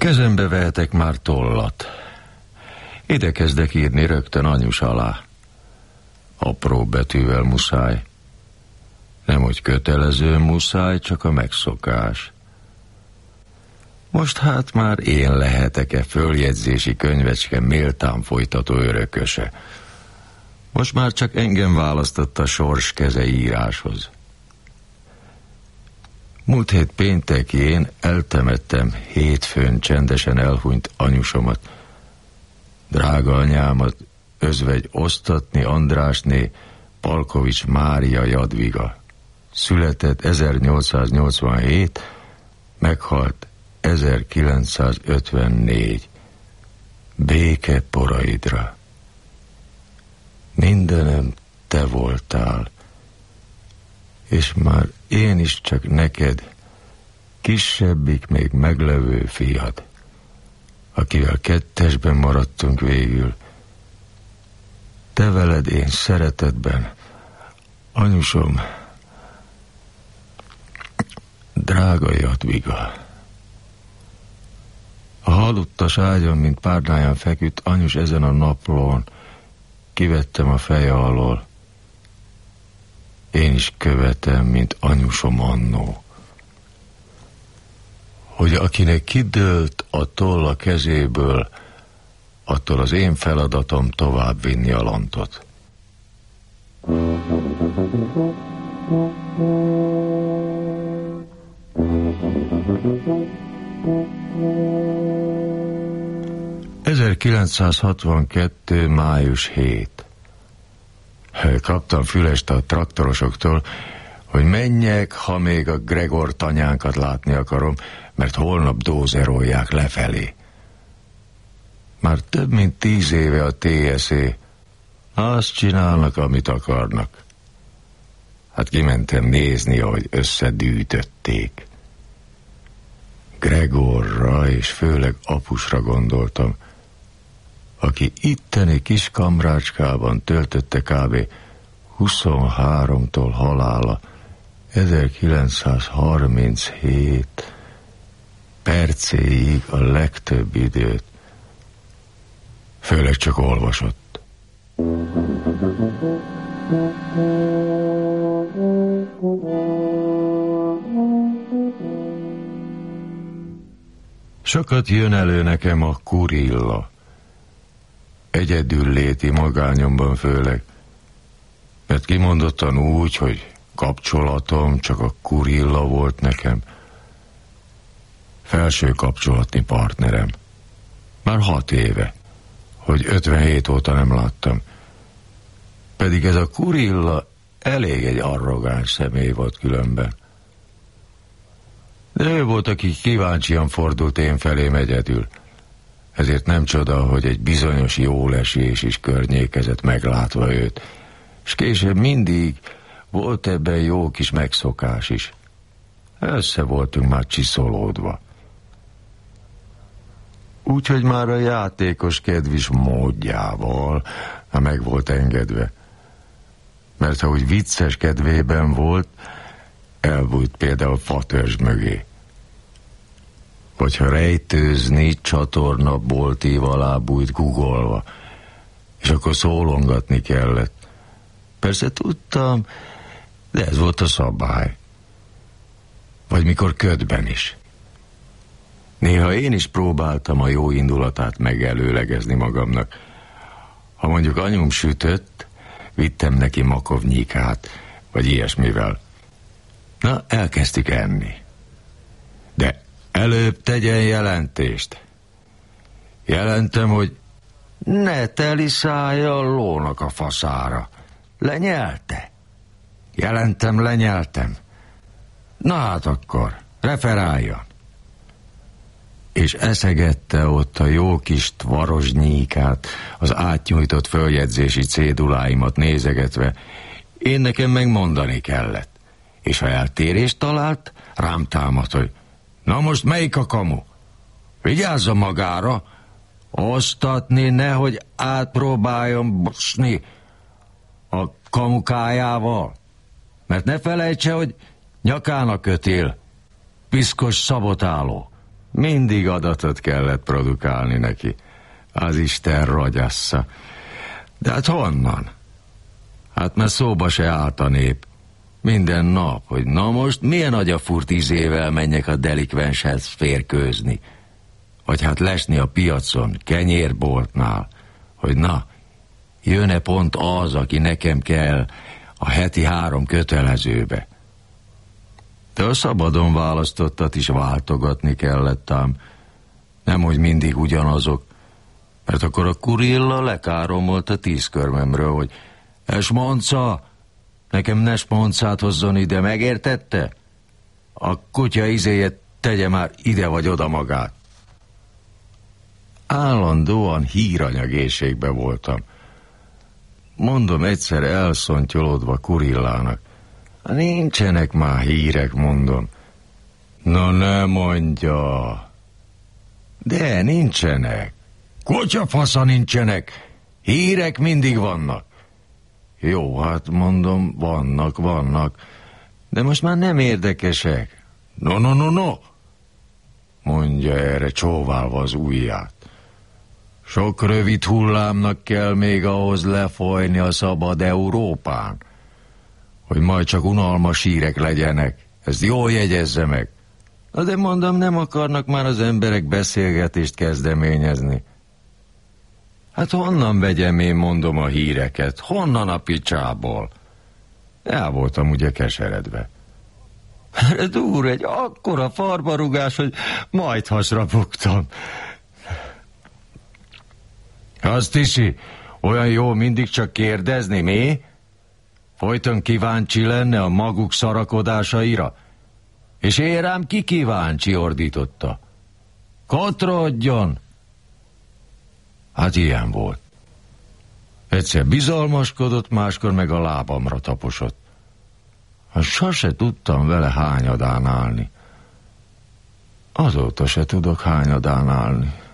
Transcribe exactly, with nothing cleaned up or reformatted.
Kezembe vehetek már tollat. Ide kezdek írni rögtön anyus alá. Apró betűvel muszáj. Nem, hogy kötelező muszáj, csak a megszokás. Most hát már én lehetek-e följegyzési könyvecske méltán folytató örököse. Most már csak engem választott a sors keze íráshoz. Múlt hét péntekén eltemettem hétfőn csendesen elhunyt anyusomat. Drága anyámat özvegy osztatni Andrásné Palkovics Mária Jadviga. Született ezernyolcszáznyolcvanhét, meghalt ezerkilencszázötvennégy. Béke poraidra. Mindenem te voltál, és már én is csak neked, kisebbik még meglevő fiad, akivel kettesben maradtunk végül. Te veled én szeretetben, anyusom, drága Jadviga. A halottas ágyon, mint párnáján feküdt anyus ezen a naplón, kivettem a feje alól. Én is követem, mint anyusom annó. Hogy akinek kidőlt a toll a kezéből, attól az én feladatom tovább vinni a lantot. ezerkilencszázhatvankettő. május hét. Kaptam fülest a traktorosoktól, hogy menjek, ha még a Gregor tanyánkat látni akarom, mert holnap dózerolják lefelé. Már több mint tíz éve a té es é. Azt csinálnak, amit akarnak. Hát kimentem nézni, ahogy összedűjtötték. Gregorra és főleg apusra gondoltam, aki itteni kis kamrácskában töltötte kb. huszonháromtól halála ezerkilencszázharminchét percéig a legtöbb időt. Főleg csak olvasott. Sokat jön elő nekem a Kurilla. Egyedül léti magányomban főleg, mert kimondottan úgy, hogy kapcsolatom csak a Kurilla volt nekem. Felső kapcsolatni partnerem. Már hat éve, hogy ötvenhét óta nem láttam. Pedig ez a Kurilla elég egy arrogáns személy volt különben. De ő volt, aki kíváncsian fordult én felém egyedül. Ezért nem csoda, hogy egy bizonyos jólesés is környékezett meglátva őt. És később mindig volt ebben jó kis megszokás is. Össze voltunk már csiszolódva. Úgyhogy már a játékos kedv is módjával, ha meg volt engedve. Mert ha úgy vicces kedvében volt, elbújt például fatörzs mögé. Vagy ha rejtőzni, csatorna boltív alá bújt guggolva, és akkor szólongatni kellett. Persze tudtam, de ez volt a szabály. Vagy mikor ködben is. Néha én is próbáltam a jó indulatát megelőlegezni magamnak. Ha mondjuk anyum sütött, vittem neki makovnyikát, vagy ilyesmivel. Na, elkezdtük enni. De előbb tegyen jelentést. Jelentem, hogy ne teli szája lónak a faszára. Lenyelte. Jelentem, lenyeltem. Na hát akkor, referáljon. És eszegette ott a jó kis tvarozsnyíkát, az átnyújtott följegyzési céduláimat nézegetve. Én nekem megmondani kellett. És ha eltérést talált, rám támadt, hogy na most melyik a kamu? Vigyázza magára, osztatni, nehogy átpróbáljon bosni a kamukájával. Mert ne felejtse, hogy nyakának kötél, piszkos szabotáló. Mindig adatot kellett produkálni neki. Az Isten ragyassza. De hát honnan? Hát mert szóba se állt a nép. Minden nap, hogy na most milyen agyafurt izével menjek a delikvenshez férkőzni. Vagy hát lesni a piacon, kenyérboltnál. Hogy na, jön-e pont az, aki nekem kell a heti három kötelezőbe. De a szabadon választottat is váltogatni kellett ám. Nemhogy mindig ugyanazok. Mert akkor a Kurilla lekáromolt a tíz körmömről, hogy Esmonca, nekem ne smoncát hozzon ide, megértette? A kutya izéjét tegye már ide vagy oda magát. Állandóan híranyagészségbe voltam. Mondom, egyszer elszontyolódva Kurillának. Nincsenek már hírek, mondom. Na ne mondja. De nincsenek. Kutyafasza nincsenek. Hírek mindig vannak. Jó, hát mondom, vannak, vannak. De most már nem érdekesek. No, no, no, no. Mondja erre csóválva az ujját. Sok rövid hullámnak kell még ahhoz lefolyni a szabad Európán, hogy majd csak unalmas hírek legyenek. Ezt jól jegyezze meg. Na de mondom, nem akarnak már az emberek beszélgetést kezdeményezni. Hát honnan vegyem én, mondom, a híreket? Honnan a picsából? El voltam ugye keseredve. Úr, egy akkora farbarugás, hogy majd hasra buktam. Azt hiszi, olyan jó mindig csak kérdezni, mi? Folyton kíváncsi lenne a maguk szarakodásaira? És én rám ki kíváncsi, ordította. Kotrodjon! Hát ilyen volt. Egyszer bizalmaskodott, máskor meg a lábamra taposott. Hát sose tudtam vele hányadán állni. Azóta se tudok hányadán állni.